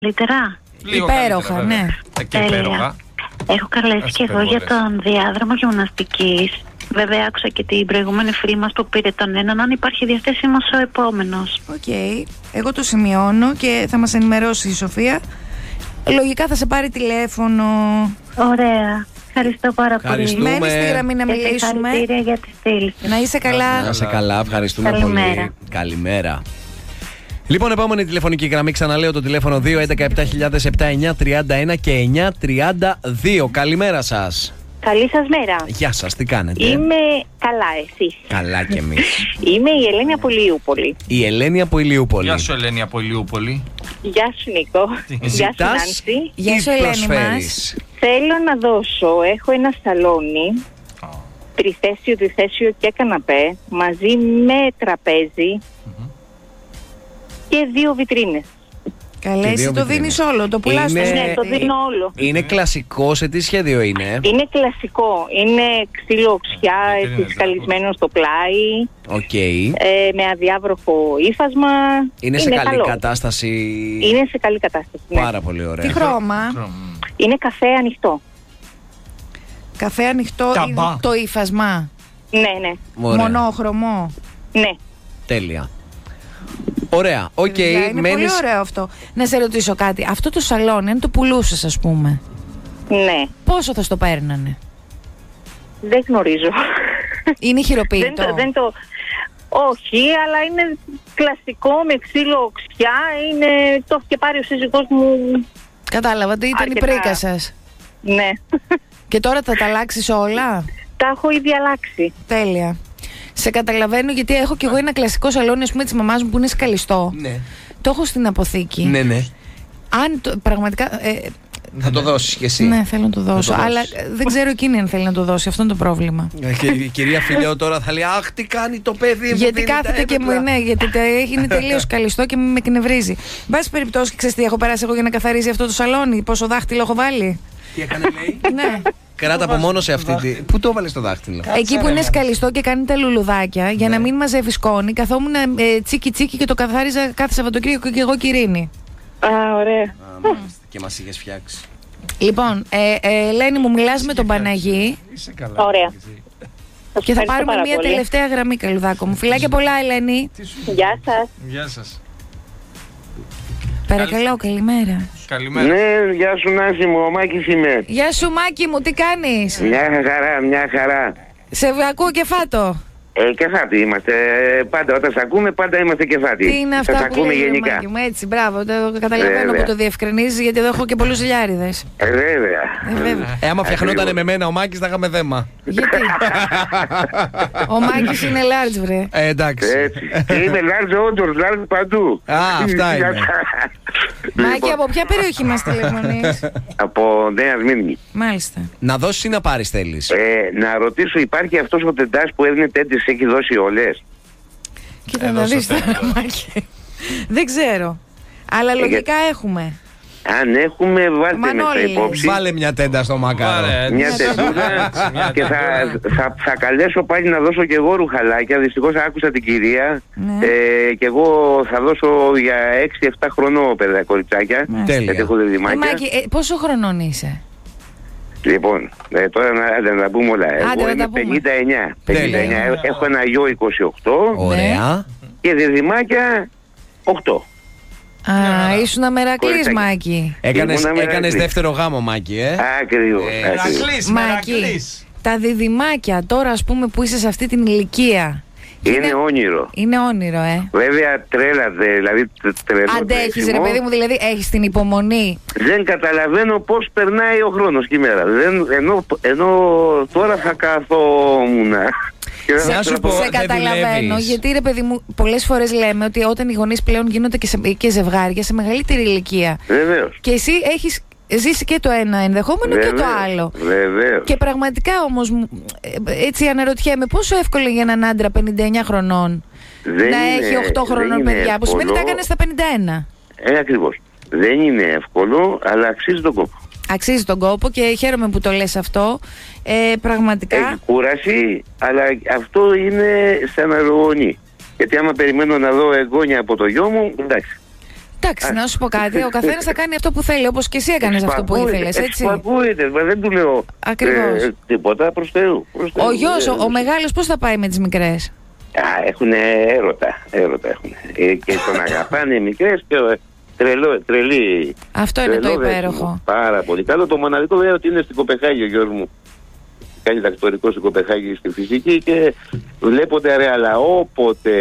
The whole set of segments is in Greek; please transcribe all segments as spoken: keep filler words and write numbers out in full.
Καλύτερα. Υπέροχα, ναι. Και υπέροχα. Έχω καλέσει και εγώ για τον διάδρομο γυμναστικής. Βέβαια άκουσα και την προηγούμενη φίλη μας που πήρε τον έναν, αν υπάρχει διαθέσιμος ο επόμενος. Οκ, okay. Εγώ το σημειώνω και θα μας ενημερώσει η Σοφία. Λογικά θα σε πάρει τηλέφωνο. Ωραία. Ευχαριστώ πάρα πολύ. Μένεις στη γραμμή να μιλήσουμε. Για τη στήλη. Να είσαι καλά. Να είσαι καλά, ευχαριστούμε Καλημέρα. πολύ. Καλημέρα. Λοιπόν, επόμενη τηλεφωνική γραμμή, ξαναλέω το τηλέφωνο δύο έντεκα επτά χιλιάδες επτά εννιά τριάντα ένα και εννιά τριάντα δύο. Καλημέρα σας. Καλή σας μέρα. Γεια σας, τι κάνετε? Είμαι καλά, εσείς? Καλά κι εμείς. Είμαι η Ελένη από Ηλιούπολη. Η Ελένη από Ηλιούπολη. Γεια σου, Ελένη από Ηλιούπολη. Γεια σου, Νίκο. Γεια σου, Νάνση. Γεια σου, Ελένη μας. Θέλω να δώσω, έχω ένα σαλόνι, oh. τριθέσιο, τριθέσιο και καναπέ, μαζί με τραπέζι mm-hmm. και δύο βιτρίνες. Καλέ, εσύ το δίνεις όλο, το πουλάς. Είναι... Ναι, το δίνω όλο. Είναι κλασικό, σε τι σχέδιο είναι? Είναι κλασικό, είναι ξύλο οξιά, σκαλισμένο στο πλάι, okay. ε, με αδιάβροχο ύφασμα. Είναι, είναι σε καλή καλό. κατάσταση? Είναι σε καλή κατάσταση, ναι. Πάρα πολύ ωραία. Τι χρώμα? Είναι καφέ ανοιχτό. Καφέ ανοιχτό, το ύφασμα? Ναι, ναι. Ωραία. Μονόχρωμο? Ναι. Τέλεια. Ωραία, οκ. Okay, είναι μένεις... πολύ ωραίο αυτό. Να σε ρωτήσω κάτι. Αυτό το σαλόνι, αν το πουλούσες, ας πούμε, ναι. πόσο θα στο παίρνανε? Δεν γνωρίζω. Είναι χειροποίητο? δεν, το, δεν το... Όχι, αλλά είναι κλασικό με ξύλο οξιά. Είναι... Το έχει και πάρει ο σύζυγός μου. Κατάλαβα, ότι ήταν αρκετά... η πρίκα σας. Ναι. Και τώρα θα τα αλλάξεις όλα? Τα έχω ήδη αλλάξει. Τέλεια. Σε καταλαβαίνω, γιατί έχω κι εγώ ένα κλασικό σαλόνι, ας πούμε, της μαμάς μου που είναι σκαλιστό. Ναι. Το έχω στην αποθήκη. Ναι, ναι. Αν το, πραγματικά. Ε, θα το δώσεις κι εσύ? Ναι, θέλω να το δώσω. Το αλλά ε, δεν ξέρω εκείνη αν θέλει να το δώσει. Αυτό είναι το πρόβλημα. Και η κυρία Φιλιό τώρα θα λέει: αχ, τι κάνει το παιδί μου. Γιατί κάθεται και μου. Ναι, γιατί είναι τελείως καλιστό και με εκνευρίζει. Εν πάση περιπτώσει, ξέρεις τι έχω περάσει εγώ για να καθαρίζει αυτό το σαλόνι? Πόσο δάχτυλο έχω βάλει? Τι έκανε, λέει? Ναι. Κράτα από μόνο σε αυτή τη. Πού το έβαλε το δάχτυλο? Εκεί που είναι σκαλιστό και κάνει τα λουλουδάκια, για ναι. να μην μαζεύει σκόνη, καθόμουν ε, τσίκι τσίκι και το καθάριζα κάθε Σαββατοκύριακο και εγώ Κυρίνη. Α, ωραία. Α, και μας είχες φτιάξει. Λοιπόν, ε, ε, Ελένη μου, μιλάς με τον Παναγί. Είσαι καλά. Ωραία. Και θα πάρουμε μια πολύ. τελευταία γραμμή, καλουδάκο μου. Φιλάκια πολλά, Ελένη. Γεια σας. Γεια σας. Παρακαλώ, καλημέρα. Καλημέρα. Ναι, γεια σου Νάση μου, ο Μάκης είμαι. Γεια σου Μάκη μου, τι κάνεις? Μια χαρά, μια χαρά. Σε ακούω κεφάτο. Ε, κεφάτι είμαστε. Πάντα όταν σε ακούμε, πάντα είμαστε κεφάτι. Τι είναι αυτά σας που ακούμε λέει, γενικά. Μάκη μου, έτσι, μπράβο, το καταλαβαίνω που το διευκρινίζεις, γιατί εδώ έχω και πολλούς ζηλιάριδες. Ε, βέβαια. Ε, βέβαια. Ε, άμα φτιαχνόταν με μένα ο Μάκης θα είχαμε δέμα. Γιατί? Ο Μάκης είναι large, βρε. Ε, εντάξει. Έτσι. Είμαι large όντως, large παντού. Α, αυτά είναι. Μάκη, από ποια περιοχή μας τηλεφωνείς? Από Νέα Σμύρνη. Μάλιστα. Να δώσεις ή να πάρεις θέλεις? Ε, να ρωτήσω, υπάρχει αυτός ο τεντάς που έδινε τέντες, έχει δώσει όλες? Κοίτα να δεις τώρα, Μάκη. Δεν ξέρω. Αλλά λογικά έχουμε. Αν έχουμε, βάλτε με τα υπόψη. Βάλε μια τέντα στο μακάρο. Μια τεντούρα. Και θα, θα, θα καλέσω πάλι να δώσω και εγώ ρουχαλάκια. Δυστυχώς άκουσα την κυρία. Ναι. Ε, και εγώ θα δώσω για έξι εφτά χρονών παιδά κοριτσάκια. Τέλεια. Γιατί έχω διδυμάκια. Ε, Μάκη, ε, πόσο χρονών είσαι? Λοιπόν, ε, τώρα να, να τα πούμε όλα. Εγώ είμαι πενήντα εννιά. πενήντα εννιά. Έχω ένα γιο είκοσι οκτώ. Ωραία. Και διδυμάκια οκτώ. Α, yeah, ήσουν αμερακλής, Μάκη. Έκανες, έκανες δεύτερο γάμο, Μάκη, ε. Ακριβώς. Μερακλής, Μάκη, τα διδυμάκια τώρα, ας πούμε, που είσαι σε αυτή την ηλικία. Είναι, είναι όνειρο. Είναι όνειρο, ε. Βέβαια τρέλατε, δηλαδή τρελό. Αντέχεις, ρε παιδί μου, δηλαδή έχεις την υπομονή. Δεν καταλαβαίνω πώς περνάει ο χρόνος και η μέρα. Δεν, ενώ, ενώ τώρα θα καθόμουν. Να σου πω, σε καταλαβαίνω, γιατί ρε παιδί μου, πολλές φορές λέμε ότι όταν οι γονείς πλέον γίνονται και, σε, και ζευγάρια σε μεγαλύτερη ηλικία. Βεβαίως. Και εσύ έχεις ζήσει και το ένα ενδεχόμενο. Βεβαίως, και το άλλο. Βεβαίως. Και πραγματικά όμως, έτσι αναρωτιέμαι, πόσο εύκολο είναι για έναν άντρα πενήντα εννιά χρονών δεν να είναι, έχει οκτώ χρονών παιδιά, εύκολο. Που σημαίνει ότι τα έκανε στα πενήντα ένα. Ε, ακριβώς. Δεν είναι εύκολο, αλλά αξίζει τον κόπο. Αξίζει τον κόπο και χαίρομαι που το λες αυτό. Ε, πραγματικά. Έχει κούραση, αλλά αυτό είναι σαν αερογονή. Γιατί άμα περιμένω να δω εγγόνια από το γιο μου, εντάξει. Εντάξει, να σου πω κάτι. Ο καθένας θα κάνει αυτό που θέλει, όπως και εσύ έκανες αυτό που ήθελες, έτσι. Ακούγεται, δεν του λέω Ακριβώς. ε, τίποτα προς Θεού. Προς Θεού. Ο γιος, ο, ο μεγάλος, πώς θα πάει με τις μικρές? Α, έχουν έρωτα, έρωτα έχουν. Ε, και τον αγαπάνε οι μικρές και τρελό, τρελή. Αυτό είναι το υπέροχο. Πάρα πολύ καλό. Το μοναδικό βέβαια ότι είναι στην Κοπεχάγη ο γιος μου. Κάνει δακτορικό στην Κοπεχάγη στη φυσική και βλέπονται ρε, αλλά όποτε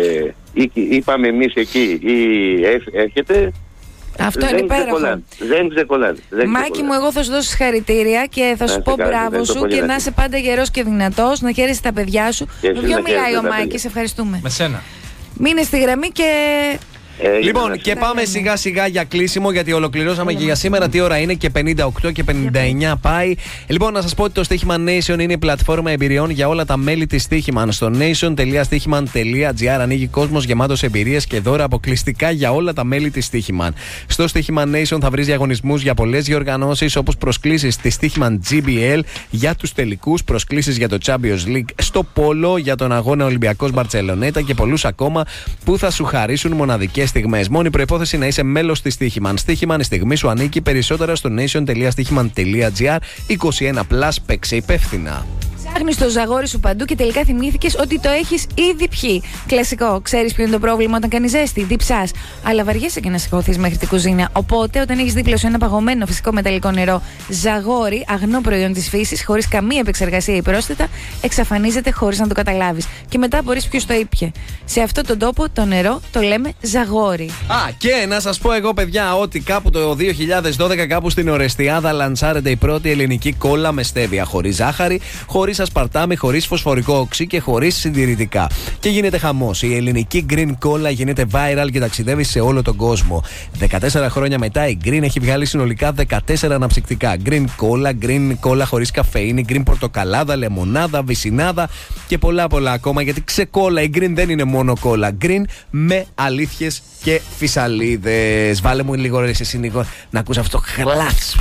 είπαμε εμείς εκεί ή έρχεται. Αυτό είναι υπέροχο. Δεν ξεκολλάνε. Μάκη μου, εγώ θα σου δώσω συγχαρητήρια και θα σου πω μπράβο σου και να είσαι πάντα γερός και δυνατός, να χαίρεσαι τα παιδιά σου. Με ποιο μιλάει ο Μάκης, ευχαριστούμε. Με σένα. Μείνε στη γραμμή και. Ε, λοιπόν, και πάμε λέμε. σιγά σιγά για κλείσιμο, γιατί ολοκληρώσαμε Έλα. και για σήμερα. Τι ώρα είναι? Και πενήντα οκτώ και πενήντα εννιά πάει. Λοιπόν, να σας πω ότι το Στοίχημαν Nation είναι η πλατφόρμα εμπειριών για όλα τα μέλη της Στοίχημαν. Στο nation τελεία στοίχημαν τελεία τζι άρ ανοίγει κόσμος γεμάτος εμπειρίες και δώρα αποκλειστικά για όλα τα μέλη της Στοίχημαν. Στο Στοίχημαν Nation θα βρεις διαγωνισμούς για πολλές διοργανώσεις, όπως προσκλήσεις της Στοίχημαν τζι μπι ελ για τους τελικούς, προσκλήσεις για το Champions League στο Πόλο, για τον αγώνα Ολυμπιακός Μπαρτσελονέτα και πολλούς ακόμα που θα σου χαρίσουν μοναδικές στιγμές. Μόνη προϋπόθεση να είσαι μέλος της Στοίχημαν. Στοίχημαν, η στιγμή σου ανήκει. Περισσότερα στο nation τελεία στοίχημαν τελεία τζι άρ. είκοσι ένα πλας, παίξε υπεύθυνα. Ψάχνεις το ζαγόρι σου παντού και τελικά θυμήθηκες ότι το έχεις ήδη πιει. Κλασικό. Ξέρεις ποιο είναι το πρόβλημα όταν κάνεις ζέστη? Διψάς. Αλλά βαριέσαι και να σηκωθείς μέχρι την κουζίνα. Οπότε, όταν έχεις δίπλα σου ένα παγωμένο φυσικό μεταλλικό νερό, ζαγόρι, αγνό προϊόν της φύσης, χωρίς καμία επεξεργασία ή πρόσθετα, εξαφανίζεται χωρίς να το καταλάβεις. Και μετά μπορείς ποιος το ήπιε. Σε αυτόν τον τόπο το νερό το λέμε ζαγόρι. Α, και να σας πω εγώ, παιδιά, ότι κάπου το δύο χιλιάδες δώδεκα, κάπου στην Ορεστιάδα, λανσάρεται η πρώτη ελληνική κόλλα με στέβια. Χωρίς ζάχαρη, χωρίς ασπαρτάμι, χωρίς φωσφορικό οξύ και χωρίς συντηρητικά. Και γίνεται χαμός. Η ελληνική Green Cola γίνεται viral και ταξιδεύει σε όλο τον κόσμο. δεκατέσσερα χρόνια μετά, η Green έχει βγάλει συνολικά δεκατέσσερα αναψυκτικά. Green Cola, Green Cola χωρίς καφεΐνη, Green πορτοκαλάδα, λεμονάδα, βυσινάδα και πολλά πολλά ακόμα. Γιατί ξεκόλα, η Green δεν είναι μόνο κόλλα. Green με αλήθειες και φυσαλίδες. Βάλε μου λίγο ρε εσύ Νίκο να ακούς αυτό. Χλάτς.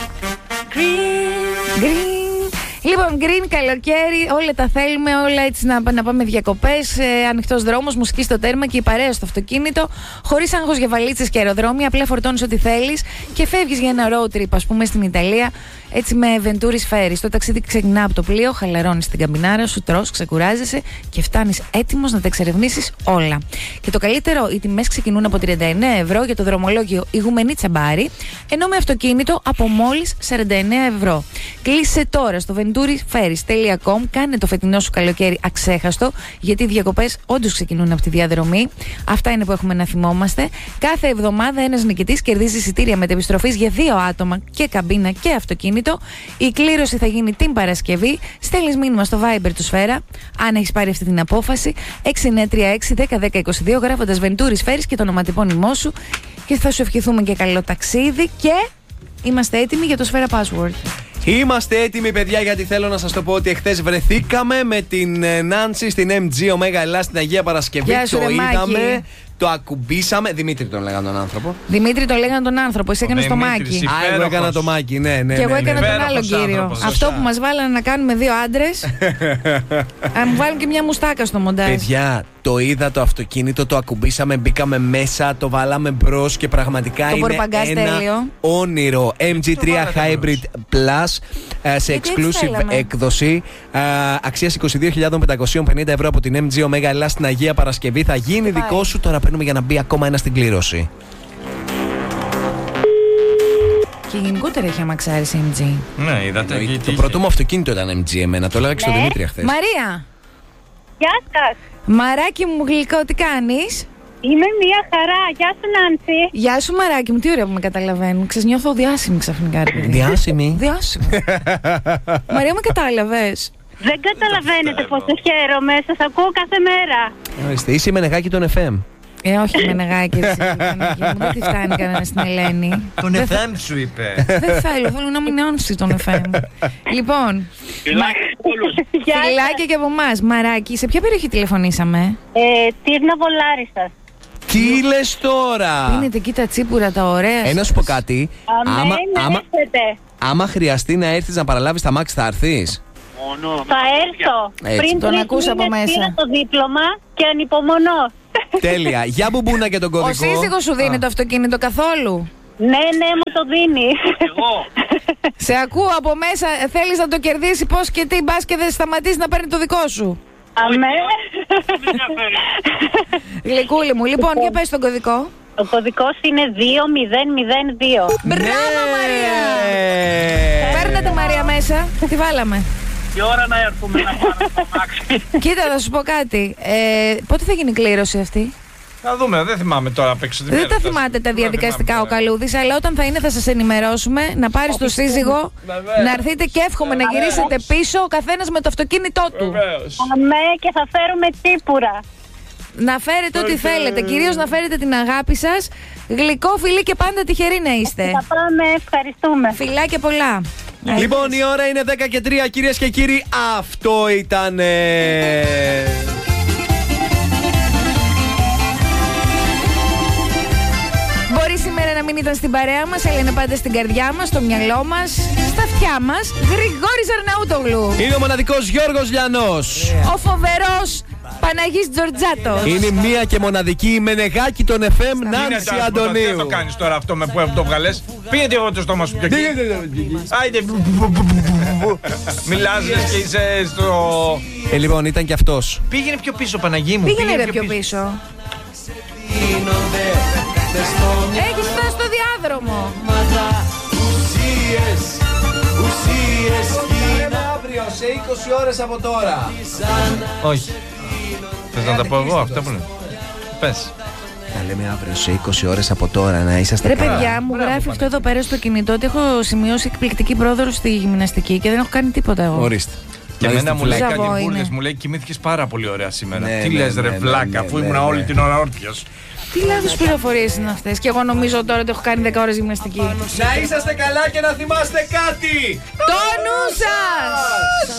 Green, green. Λοιπόν, green, καλοκαίρι, όλα τα θέλουμε, όλα έτσι να, να πάμε διακοπές, ε, ανοιχτός δρόμος, μουσική στο τέρμα και η παρέα στο αυτοκίνητο, χωρίς άγχος για βαλίτσες και αεροδρόμια, απλά φορτώνεις ό,τι θέλεις και φεύγεις για ένα road trip, ας πούμε, στην Ιταλία, έτσι με Venturi Ferries. Το ταξίδι ξεκινά από το πλοίο, χαλαρώνεις την καμπινάρα σου, τρως, ξεκουράζεσαι και φτάνεις έτοιμος να τα εξερευνήσεις όλα. Και το καλύτερο, οι τιμές ξεκινούν από τριάντα εννέα ευρώ για το δρομολόγιο Ηγουμενή Τσαμπάρη, ενώ με αυτοκίνητο από μόλις σαράντα εννέα ευρώ. Κλείσε τώρα στο venturi ferries τελεία com, κάνε το φετινό σου καλοκαίρι αξέχαστο, γιατί οι διακοπές όντως ξεκινούν από τη διαδρομή. Αυτά είναι που έχουμε να θυμόμαστε. Κάθε εβδομάδα ένας νικητής κερδίζει εισιτήρια μετεπιστροφής για δύο άτομα και καμπίνα και αυτοκίνητο. Η κλήρωση θα γίνει την Παρασκευή. Στέλνεις μήνυμα στο Viber του Σφαίρα, αν έχεις πάρει αυτή την απόφαση, έξι εννιά τρία έξι ένα μηδέν ένα δύο δύο, γράφοντας Venturi Ferries και το ονοματεπώνυμό σου, και θα σου ευχηθούμε και καλό ταξίδι. Και είμαστε έτοιμοι για το Σφαίρα Password. Είμαστε έτοιμοι, παιδιά, γιατί θέλω να σας το πω ότι εχθές βρεθήκαμε με την Νάνση στην εμ τζι Omega Ελλάς στην Αγία Παρασκευή. Γεια σου, το ρε, είδαμε, Μάκη. το ακουμπήσαμε. Δημήτρη τον λέγανε τον άνθρωπο. Δημήτρη τον λέγανε τον άνθρωπο, εσύ έκανες το Μάκη. Δημήτρης, Α, εγώ έκανα το Μάκη, ναι, ναι. Και εγώ ναι, έκανα ναι. τον άλλο Υπέροχος κύριο. άνθρωπος, Αυτό σωστά. που μας βάλανε να κάνουμε δύο άντρες. Αν μου βάλουν και μια μουστάκα στο μοντάζ. Παιδιά, το είδα το αυτοκίνητο, το ακουμπήσαμε, μπήκαμε μέσα, το βάλαμε μπρος και πραγματικά Το είναι πορπαγκάς ένα τέλειο. όνειρο. εμ τζι τρία Hybrid Plus ε, σε Γιατί έτσι exclusive θέλαμε. έκδοση ε, αξίας είκοσι δύο χιλιάδες πεντακόσια πενήντα ευρώ από την εμ τζι Omega Ελλάς στην Αγία Παρασκευή. Θα γίνει Πάει. δικό σου. Τώρα παίρνουμε για να μπει ακόμα ένα στην κλήρωση. Και γενικότερα έχει αμαξάρει σε εμ τζι. Ναι, είδατε. Το, τι το είχε. πρώτο μου αυτοκίνητο ήταν εμ τζι εμένα. Το έλεγα και στον Ναι. Δημήτρη χθες. Μαρία! Γεια σας. Μαράκι μου γλυκό, τι κάνεις? Είμαι μια χαρά. Γεια σου, Νάνση. Γεια σου, Μαράκι μου, τι ωραία που με καταλαβαίνουν. Ξέρεις, νιώθω διάσημη ξαφνικά, ρε παιδί. Διάσημη. Διάσημη. Μαρία, με κατάλαβες? Δεν καταλαβαίνετε πόσο χαίρομαι. Σας ακούω κάθε μέρα. Ορίστε, είσαι η Μενεγάκη των εφ εμ. Ε, όχι με νεγάκι εσύ, Παναγία μου, δεν τη φτάνει κανένα στην Ελένη. Τον Δεν εφ εμ θα- σου είπε. Δεν θέλω, θέλω να μην αιώνσει τον εφ εμ. Λοιπόν, φιλάκια και από εμάς. Μαράκι, σε ποια περιοχή τηλεφωνήσαμε? Ε, Τύρνα Βολάρισσας. Τι λες τώρα! Πίνετε εκεί τα τσίπουρα τα ωραία. Ε, να σου πω κάτι. Αμέ, Άμα, να άμα, έρθετε. άμα χρειαστεί να έρθεις να παραλάβεις τα μάξι, θα έρθεις. Θα έρθω. Έτσι. Πριν Τον τρεις ακούς από μήνες μέσα. πήρα το δίπλωμα και ανυπομονώ. Τέλεια. Για μπουμπούνα και τον κωδικό. Ο σύζυγος σου δίνει το αυτοκίνητο καθόλου? Ναι, ναι, μου το δίνει. Σε ακούω από μέσα, θέλεις να το κερδίσει πώς και τι, μπας και δεν σταματήσει να παίρνει το δικό σου. Αμέ. Γλυκούλη μου, λοιπόν, για πες τον κωδικό. Ο κωδικός είναι δύο μηδέν μηδέν δύο. Μπράβο, Μαρία! Παίρνετε, Μαρία, μέσα. Τι βάλαμε? Τι ώρα να έρθουμε να πάρουμε το μάξι? Κοίτα, θα σου πω κάτι. Ε, πότε θα γίνει η κλήρωση αυτή? Θα δούμε, δεν θυμάμαι τώρα απ' έξω. Δεν τα θυμάται τα διαδικαστικά ο Καλούδης, αλλά όταν θα είναι θα σας ενημερώσουμε να πάρεις το σύζυγο, να έρθετε και εύχομαι να γυρίσετε πίσω ο καθένας με το αυτοκίνητό του. Αμέ, και θα φέρουμε τσίπουρα. Να φέρετε ό,τι θέλετε, κυρίως να φέρετε την αγάπη σας. Γλυκό, φιλί και πάντα τυχεροί να είστε. Θα πάμε, ευχαριστούμε. Φιλάκια πολλά. Λοιπόν, η ώρα είναι δέκα και τρία, κυρίες και κύριοι. Αυτό ήταν. Μπορεί σήμερα να μην ήταν στην παρέα μας, αλλά είναι πάντα στην καρδιά μας, στο μυαλό μας, στα αυτιά μας. Γρηγόρης Αρναούτογλου. Είναι ο μοναδικός Γιώργος Λιανός. Ο φοβερός Παναγής Τζορτζάτος. Είναι μία και μοναδική Μενεγάκη των εφ εμ Νάνση Αντωνίου. Τι το κάνεις τώρα αυτό με που το βγαλές? Πήγαινε εγώ το στόμα σου πιο εκεί. Άιντε. Μιλάς και είσαι στο... Ε, λοιπόν, ήταν και αυτός. Πήγαινε πιο πίσω, Παναγί μου. Πήγαινε ρε πιο πίσω. Έχεις φτάσει στο διάδρομο. Ουσίες, ουσίες. Λέμε αύριο σε είκοσι ώρες από τώρα. Όχι. Θες να τα πω εγώ αυτά που λέω? Πες. Θα λέμε αύριο σε είκοσι ώρες από τώρα να είσαστε Ρε καλά. παιδιά, μου γράφει αυτό εδώ πέρα στο κινητό ότι έχω σημειώσει εκπληκτική πρόοδο στη γυμναστική και δεν έχω κάνει τίποτα εγώ. Ορίστε. Και εμένα μου λέει Ζαβό κάτι είναι. βούρδες, μου λέει κοιμήθηκες πάρα πολύ ωραία σήμερα. Ναι, Τι ναι, λες ναι, ρε ναι, βλάκα, ναι, αφού ναι, ήμουν ναι. όλη την ώρα όρθιος. Τι λάθος πληροφορίες είναι αυτές? Και εγώ νομίζω τώρα ότι έχω κάνει δέκα ώρες γυμναστική. Να είσαστε καλά και να θυμάστε κάτι. Το νου σας!